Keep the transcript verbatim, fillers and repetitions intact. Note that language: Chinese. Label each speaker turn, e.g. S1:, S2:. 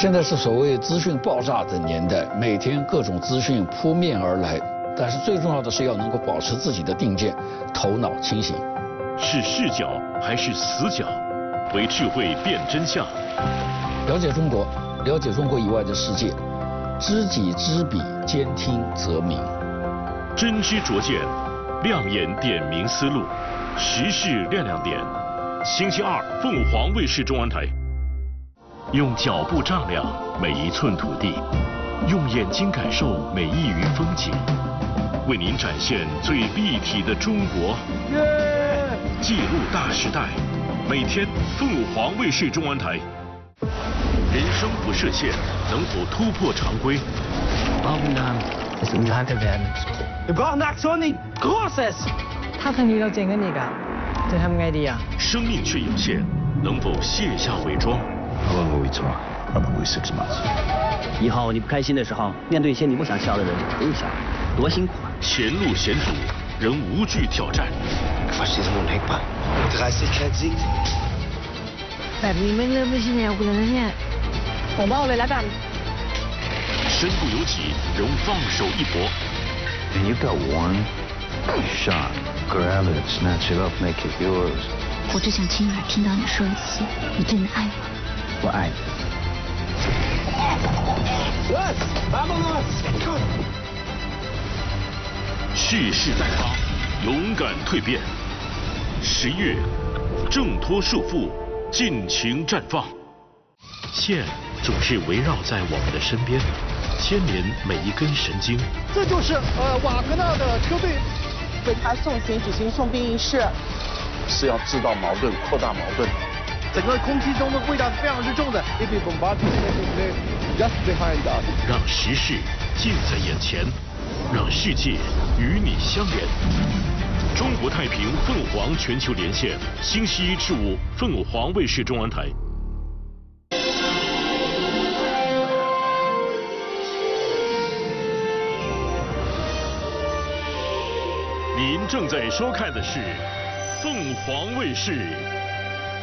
S1: 现在是所谓资讯爆炸的年代，每天各种资讯扑面而来，但是最重要的是要能够保持自己的定见，头脑清醒。
S2: 是视角还是死角？为智慧辨真相。
S1: 了解中国，了解中国以外的世界，知己知彼，兼听则明。
S2: 真知灼见，亮眼点明思路，时事亮亮点。星期二，凤凰卫视中文台。用脚步丈量每一寸土地，用眼睛感受每一隅风景，为您展现最立体的中国。记录大时代，每天凤凰卫视中文台。人生不设限，能否突破常规？
S3: Avundan är underhållande världen.
S4: Du går nattsoning, process.
S5: 他肯定要整个那个，这他们 idea。
S2: 生命却有限，能否卸下伪装？
S6: How long will we talk? Probably six months.
S3: 以后你不开心的时候，面对一些你不想笑的人，不用笑，多辛苦啊！
S2: 前路险阻，仍无惧挑战。
S5: แบบนี้ไม่เริ่มไม่ใช่แนวคุณแล้วนะเนี่ยผมเอาเลยแล้วกัน
S2: 身不由己，仍放手一搏。
S6: And you've got one shot. Grab it, snatch it up, make it yours.
S7: 我只想亲耳听到你说一次，你真的爱我。
S6: 我爱你。
S2: 蓄势待发，勇敢蜕变。十月，挣脱束缚，尽情绽放。线总是围绕在我们的身边，牵连每一根神经。
S8: 这就是呃瓦格纳的车队。
S9: 为他送行举行送兵仪式，
S10: 是要制造矛盾，扩大矛盾。
S8: 整个空气中的味道是非常之重的。If we bombard just behind us，
S2: 让时事近在眼前，让世界与你相连。中国太平凤凰全球连线，星期一至五，凤凰卫视中文台。您正在收看的是凤凰卫视